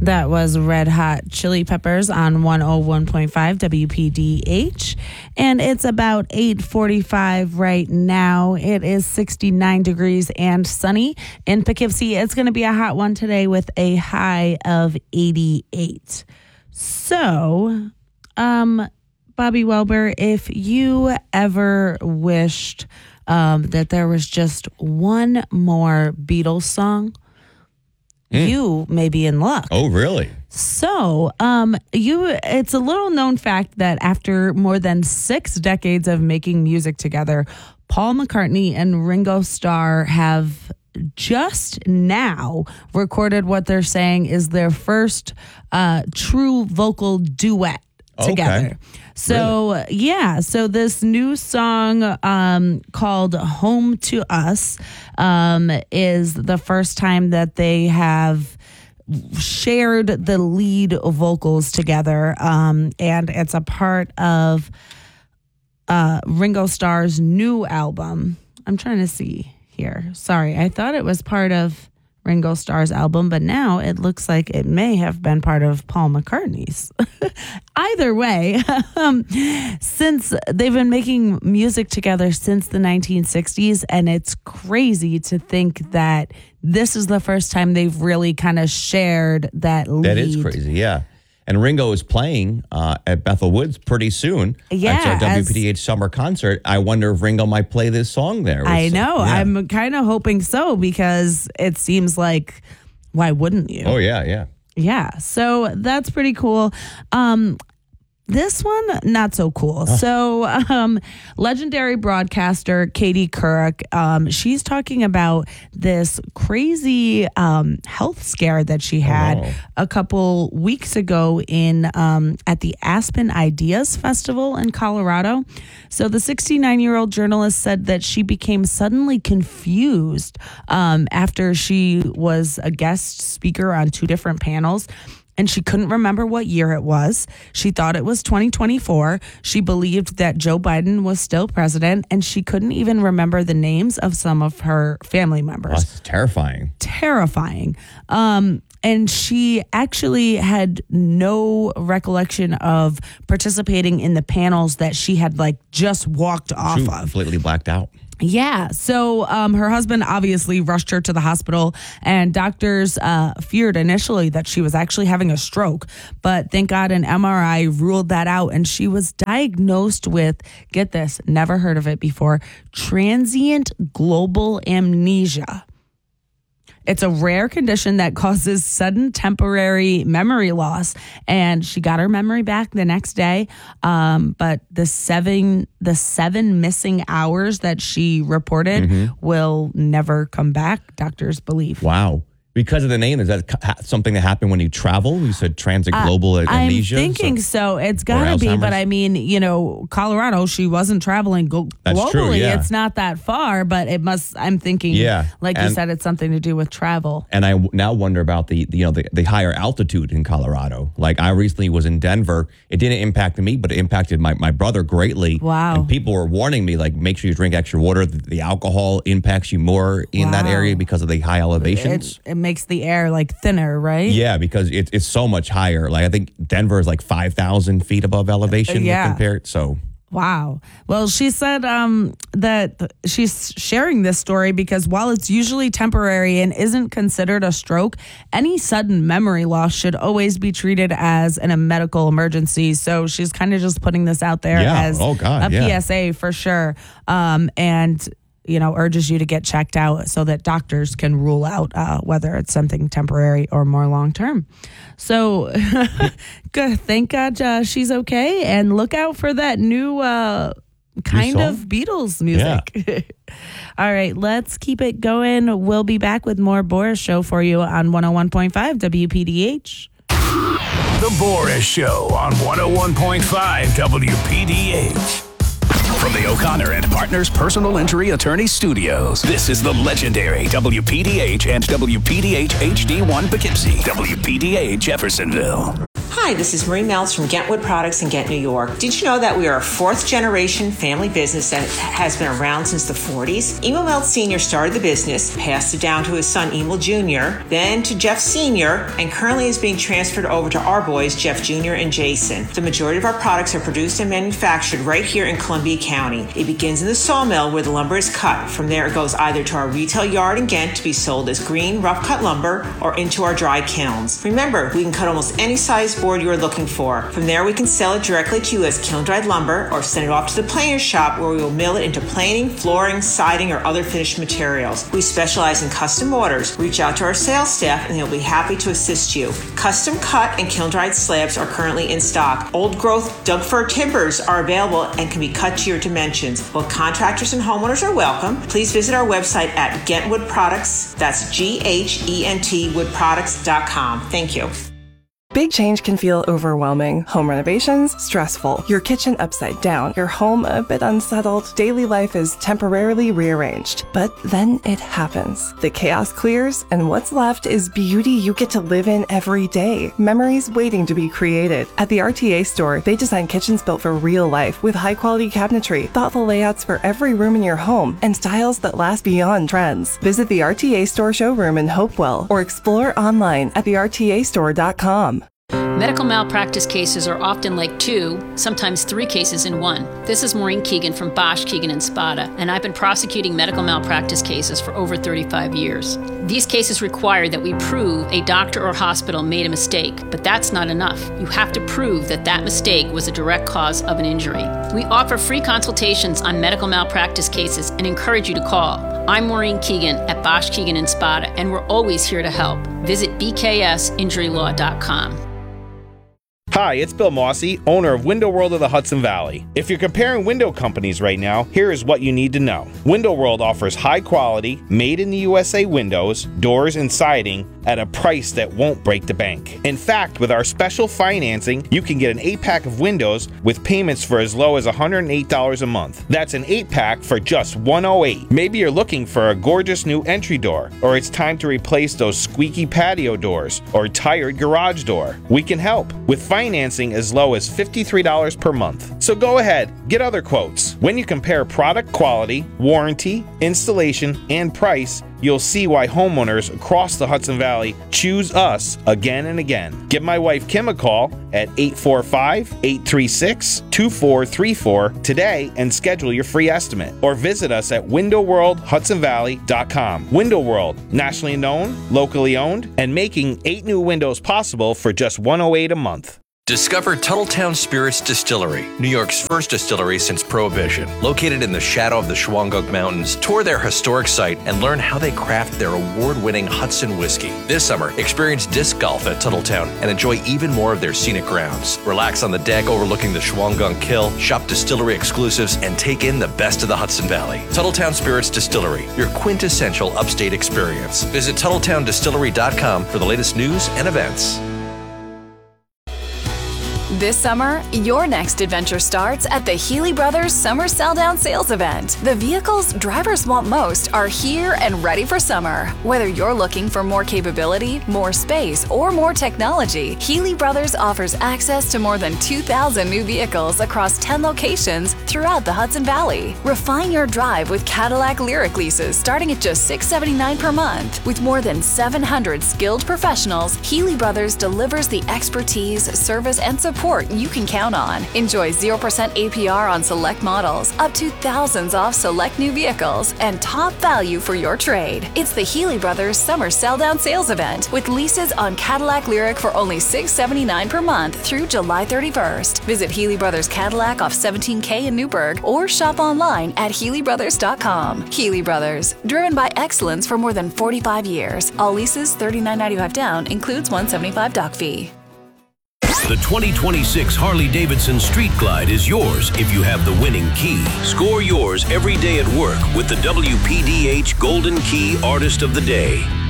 That was Red Hot Chili Peppers on 101.5 WPDH. And it's about 8:45 right now. It is 69 degrees and sunny in Poughkeepsie. It's going to be a hot one today with a high of 88. So, Bobby Welber, if you ever wished that there was just one more Beatles song, you may be in luck. Oh, really? So, it's a little known fact that after more than 6 decades of making music together, Paul McCartney and Ringo Starr have just now recorded what they're saying is their first true vocal duet together. Okay. So, really? Yeah. So this new song called Home to Us is the first time that they have shared the lead vocals together. And it's a part of Ringo Starr's new album. I'm trying to see here. Sorry, I thought it was part of Ringo Starr's album, but now it looks like it may have been part of Paul McCartney's. Either way, since they've been making music together since the 1960s, and it's crazy to think that this is the first time they've really kind of shared that lead. That is crazy, yeah. And Ringo is playing at Bethel Woods pretty soon. Yeah, it's our WPDH summer concert. I wonder if Ringo might play this song there. I know. Yeah. I'm kind of hoping so, because it seems like, why wouldn't you? Oh, yeah, yeah. Yeah, so that's pretty cool. This one, not so cool. So, legendary broadcaster Katie Couric, she's talking about this crazy health scare that she had a couple weeks ago in at the Aspen Ideas Festival in Colorado. So the 69-year-old journalist said that she became suddenly confused after she was a guest speaker on 2 different panels. And she couldn't remember what year it was. She thought it was 2024. She believed that Joe Biden was still president, and she couldn't even remember the names of some of her family members. That's terrifying. Terrifying. And she actually had no recollection of participating in the panels that she had just walked off of. Completely blacked out. Yeah. So her husband obviously rushed her to the hospital, and doctors feared initially that she was actually having a stroke. But thank God an MRI ruled that out, and she was diagnosed with, get this, never heard of it before, transient global amnesia. It's a rare condition that causes sudden temporary memory loss, and she got her memory back the next day. But the seven missing hours that she reported will never come back, doctors believe. Wow. Because of the name, is that something that happened when you travel? You said transit global amnesia? I'm thinking so. It's got to be, but I mean, Colorado, she wasn't traveling globally. That's true, yeah. It's not that far, but it must, I'm thinking, you said, it's something to do with travel. And I now wonder about the higher altitude in Colorado. Like, I recently was in Denver. It didn't impact me, but it impacted my brother greatly. Wow. And people were warning me, make sure you drink extra water. The alcohol impacts you more in that area because of the high elevations. It makes the air thinner, right? Yeah, because it's so much higher. I think Denver is 5,000 feet above elevation compared. So wow. Well, she said that she's sharing this story because while it's usually temporary and isn't considered a stroke, any sudden memory loss should always be treated as a medical emergency. So she's kind of just putting this out there as a PSA for sure. And urges you to get checked out so that doctors can rule out whether it's something temporary or more long-term. So good. Thank God she's okay. And look out for that new kind of Beatles music. Yeah. All right, let's keep it going. We'll be back with more Boris Show for you on 101.5 WPDH. The Boris Show on 101.5 WPDH. From the O'Connor and Partners Personal Injury Attorney Studios, this is the legendary WPDH and WPDH HD1 Poughkeepsie, WPDH Jeffersonville. Hi, this is Marie Meltz from Ghent Wood Products in Ghent, New York. Did you know that we are a fourth-generation family business that has been around since the 40s? Emil Meltz Sr. started the business, passed it down to his son Emil Jr., then to Jeff Sr., and currently is being transferred over to our boys, Jeff Jr. and Jason. The majority of our products are produced and manufactured right here in Columbia County. It begins in the sawmill where the lumber is cut. From there, it goes either to our retail yard in Ghent to be sold as green, rough-cut lumber or into our dry kilns. Remember, we can cut almost any size board you are looking for. From there, we can sell it directly to you as kiln-dried lumber or send it off to the planer's shop where we will mill it into planing, flooring, siding, or other finished materials. We specialize in custom orders. Reach out to our sales staff and they'll be happy to assist you. Custom cut and kiln-dried slabs are currently in stock. Old-growth Doug-fir timbers are available and can be cut to your dimensions. Both contractors and homeowners are welcome. Please visit our website at Ghent Wood Products. That's GHENT woodproducts.com. Thank you. Big change can feel overwhelming. Home renovations, stressful. Your kitchen upside down. Your home a bit unsettled. Daily life is temporarily rearranged. But then it happens. The chaos clears, and what's left is beauty you get to live in every day. Memories waiting to be created. At the RTA store, they design kitchens built for real life with high-quality cabinetry, thoughtful layouts for every room in your home, and styles that last beyond trends. Visit the RTA store showroom in Hopewell or explore online at thertastore.com. Medical malpractice cases are often like 2, sometimes 3 cases in one. This is Maureen Keegan from Bosch, Keegan & Spada, and I've been prosecuting medical malpractice cases for over 35 years. These cases require that we prove a doctor or hospital made a mistake, but that's not enough. You have to prove that that mistake was a direct cause of an injury. We offer free consultations on medical malpractice cases and encourage you to call. I'm Maureen Keegan at Bosch, Keegan & Spada, and we're always here to help. Visit bksinjurylaw.com. Hi, it's Bill Mossy, owner of Window World of the Hudson Valley. If you're comparing window companies right now, here is what you need to know. Window World offers high quality, made in the USA windows, doors, and siding at a price that won't break the bank. In fact, with our special financing, you can get an 8-pack of windows with payments for as low as $108 a month. That's an 8-pack for just $108. Maybe you're looking for a gorgeous new entry door, or it's time to replace those squeaky patio doors or tired garage door. We can help with financing as low as $53 per month. So go ahead, get other quotes. When you compare product quality, warranty, installation, and price, you'll see why homeowners across the Hudson Valley choose us again and again. Give my wife Kim a call at 845-836-2434 today and schedule your free estimate. Or visit us at windowworldhudsonvalley.com. Window World, nationally known, locally owned, and making 8 new windows possible for just $108 a month. Discover Tuttletown Spirits Distillery, New York's first distillery since Prohibition. Located in the shadow of the Shawangunk Mountains, tour their historic site and learn how they craft their award-winning Hudson whiskey. This summer, experience disc golf at Tuttletown and enjoy even more of their scenic grounds. Relax on the deck overlooking the Shawangunk Kill, shop distillery exclusives, and take in the best of the Hudson Valley. Tuttletown Spirits Distillery, your quintessential upstate experience. Visit Tuttletowndistillery.com for the latest news and events. This summer, your next adventure starts at the Healy Brothers Summer Sell-Down Sales Event. The vehicles drivers want most are here and ready for summer. Whether you're looking for more capability, more space, or more technology, Healy Brothers offers access to more than 2,000 new vehicles across 10 locations throughout the Hudson Valley. Refine your drive with Cadillac Lyric leases starting at just $679 per month. With more than 700 skilled professionals, Healy Brothers delivers the expertise, service, and support you can count on. Enjoy 0% APR on select models, up to thousands off select new vehicles, and top value for your trade. It's the Healy Brothers Summer Sell-Down Sales Event with leases on Cadillac Lyric for only $679 per month through July 31st. Visit Healy Brothers Cadillac off 17K in Newburgh or shop online at HealyBrothers.com. Healy Brothers, driven by excellence for more than 45 years. All leases $39.95 down, includes $175 doc fee. The 2026 Harley-Davidson Street Glide is yours if you have the winning key. Score yours every day at work with the WPDH Golden Key Artist of the Day.